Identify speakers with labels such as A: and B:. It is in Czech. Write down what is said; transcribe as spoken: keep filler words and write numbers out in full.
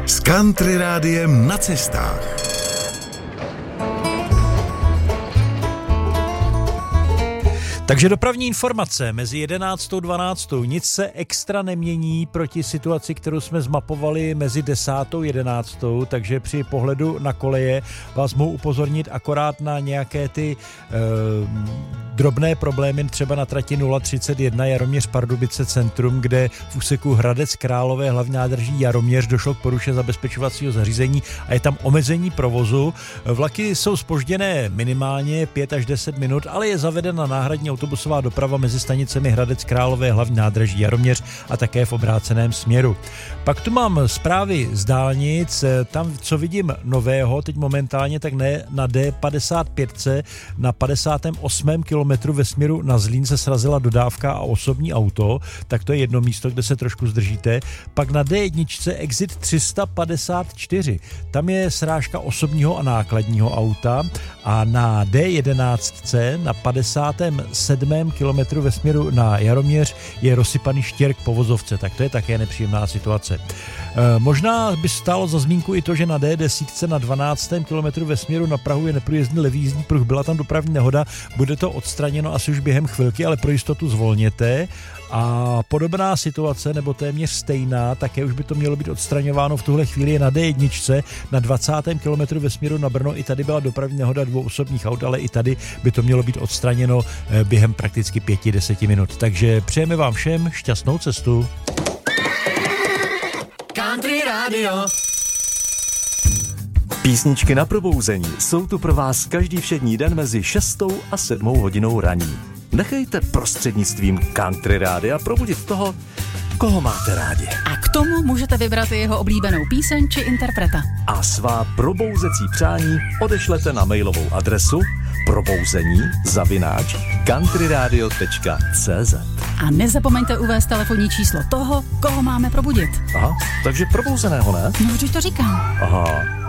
A: S Country Rádiem na cestách.
B: Takže dopravní informace mezi jedenáctou a dvanáctou Nic se extra nemění proti situaci, kterou jsme zmapovali mezi desátou a jedenáctou takže při pohledu na koleje vás mohu upozornit akorát na nějaké ty e, drobné problémy, třeba na trati nula třicet jedna Jaroměř Pardubice centrum, kde v úseku Hradec Králové hlavní nádraží Jaroměř došlo k poruše zabezpečovacího zařízení a je tam omezení provozu. Vlaky jsou zpožděné minimálně pět až deset minut, ale je zavedena náhradní autobusová doprava mezi stanicemi Hradec Králové hlavní nádraží Jaroměř a také v obráceném směru. Pak tu mám zprávy z dálnic, tam co vidím nového teď momentálně, tak ne na D padesát pět na padesátém osmém kilometru ve směru na Zlín se srazila dodávka a osobní auto, tak to je jedno místo, kde se trošku zdržíte. Pak na D jedna exit tři sta padesát čtyři, tam je srážka osobního a nákladního auta a na D jedenáct na padesátém sedmém kilometru ve směru na Jaroměř je rozsypaný štěrk po vozovce, tak to je také nepříjemná situace. E, možná by stálo za zmínku i to, že na D deset na dvanáctém kilometru ve směru na Prahu je neprůjezdný levý jízdní pruh, byla tam dopravní nehoda, bude to odstraněno asi už během chvilky, ale pro jistotu zvolněte. A podobná situace, nebo téměř stejná, také už by to mělo být odstraňováno v tuhle chvíli je na D jedna na dvacátém kilometru ve směru na Brno. I tady byla dopravní nehoda dvou osobních aut, ale i tady by to mělo být odstraněno během prakticky pěti deseti minut. Takže přejeme vám všem šťastnou cestu.
C: Country Radio.
D: Písničky na probouzení jsou tu pro vás každý všední den mezi šestou a sedmou hodinou raní. Nechejte prostřednictvím Country Rádia probudit toho, koho máte rádi.
E: A k tomu můžete vybrat jeho oblíbenou píseň či interpreta.
D: A svá probouzecí přání odešlete na mailovou adresu probouzení zavináč countryradio tečka cé zet.
E: A nezapomeňte uvést telefonní číslo toho, koho máme probudit.
D: Aha, takže probouzeného, ne?
E: No, vždyť to říkám.
D: Aha.